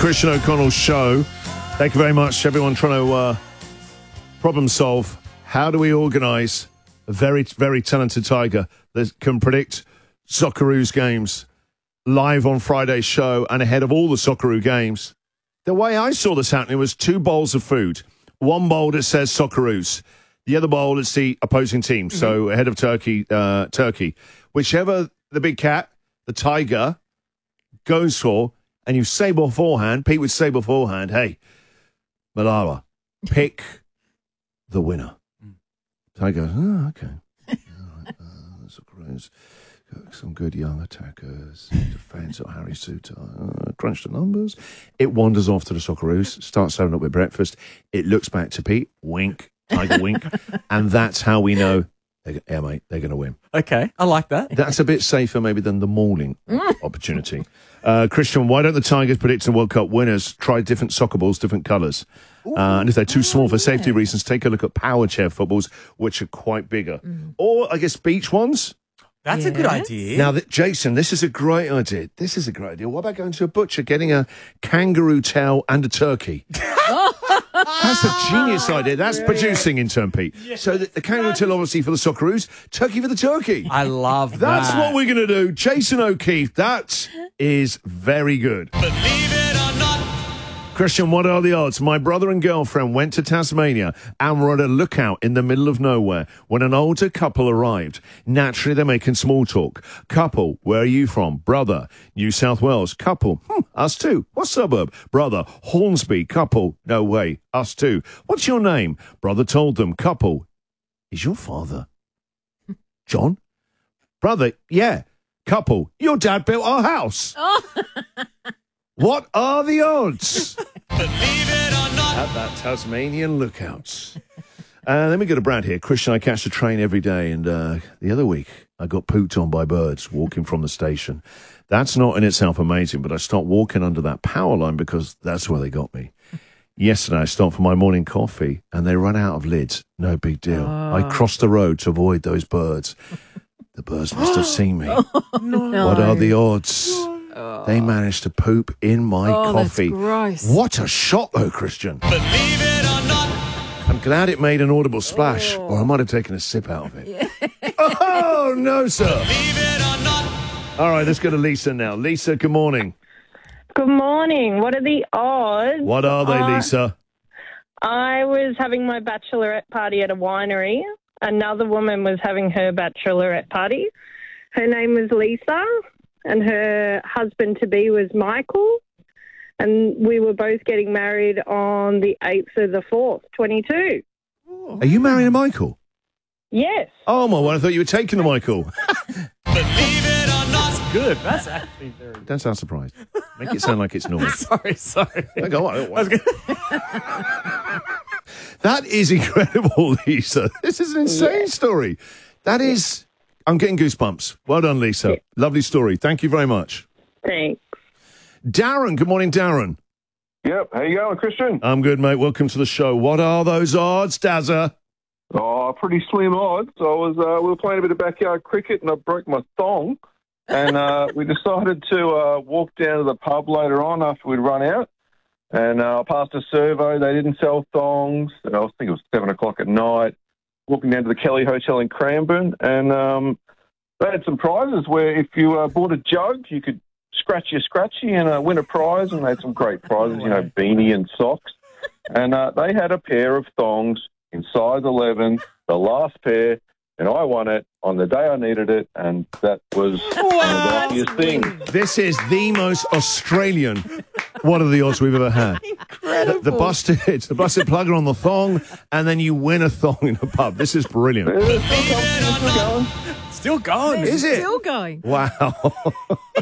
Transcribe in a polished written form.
Christian O'Connell's show. Thank you very much, everyone trying to problem solve. How do we organise a very, very talented tiger that can predict Socceroos games live on Friday's show and ahead of all the Socceroo games? The way I saw this happening was 2 bowls of food. One bowl that says Socceroos. The other bowl is the opposing team. Mm-hmm. So ahead of Turkey. Whichever the big cat, the tiger, goes for, and you say beforehand, Pete would say beforehand, hey, Malala, pick the winner. Tiger goes, oh, okay. Socceroos. Some good young attackers, defence at Harry Suter, crunch the numbers. It wanders off to the Socceroos, starts having up with breakfast. It looks back to Pete, wink, tiger wink, and that's how we know, yeah, mate, they're going to win. Okay, I like that. That's a bit safer maybe than the mauling opportunity. Christian, why don't the Tigers predict the World Cup winners try different soccer balls, different colours? And if they're too small for safety reasons, take a look at power chair footballs, which are quite bigger. Or, I guess, beach ones? That's a good idea. Now, Jason, this is a great idea. What about going to a butcher, getting a kangaroo tail and a turkey? That's a genius idea. That's producing intern, Pete. Yeah. So the kangaroo tail, obviously, for the Socceroos, turkey for the turkey. I love that. That's what we're going to do. Jason O'Keefe, that is very good. Believe it or not. Christian, what are the odds? My brother and girlfriend went to Tasmania and were at a lookout in the middle of nowhere when an older couple arrived. Naturally, they're making small talk. Couple, where are you from? Brother, New South Wales. Couple, us too. What suburb? Brother, Hornsby. Couple, no way, us too. What's your name? Brother told them. Couple, is your father John? Brother, yeah. Couple, your dad built our house. What are the odds? Believe it or not. At that Tasmanian lookout. Then we go to Brad here. Christian, I catch the train every day, and the other week I got pooped on by birds walking from the station. That's not in itself amazing, but I stopped walking under that power line because that's where they got me. Yesterday I stopped for my morning coffee, and they ran out of lids. No big deal. I crossed the road to avoid those birds. The birds must have seen me. No. What are the odds? They managed to poop in my coffee. That's gross. What a shot, though, Christian. Believe it or not. I'm glad it made an audible splash, or I might have taken a sip out of it. Yeah. Oh, no, sir. Believe it or not. All right, let's go to Lisa now. Lisa, good morning. Good morning. What are the odds? What are they, Lisa? I was having my bachelorette party at a winery. Another woman was having her bachelorette party. Her name was Lisa, and her husband-to-be was Michael. And we were both getting married on the 8th of the 4th, 22. Are you marrying a Michael? Yes. Oh, my word, I thought you were taking the Michael. Believe it or not. That's good. That's actually very good. Don't sound surprised. Make it sound like it's normal. Sorry. Go on. That is incredible, Lisa. This is an insane story. That is... I'm getting goosebumps. Well done, Lisa. Yeah. Lovely story. Thank you very much. Thanks. Darren. Good morning, Darren. Yep. How you going, Christian? I'm good, mate. Welcome to the show. What are those odds, Dazza? Oh, pretty slim odds. We were playing a bit of backyard cricket and I broke my thong. And we decided to walk down to the pub later on after we'd run out. And I passed a survey. They didn't sell thongs. And I think it was 7 o'clock at night. Walking down to the Kelly Hotel in Cranbourne, and they had some prizes where if you bought a jug, you could scratch your scratchy and win a prize, and they had some great prizes, beanie and socks. And they had a pair of thongs in size 11, the last pair, and I won it on the day I needed it, and that was one of the luckiest things. This is the most Australian what are the odds we've ever had. Incredible. The busted plugger on the thong, and then you win a thong in a pub. This is brilliant. It's still going. Still going. Is it? Still going. Wow.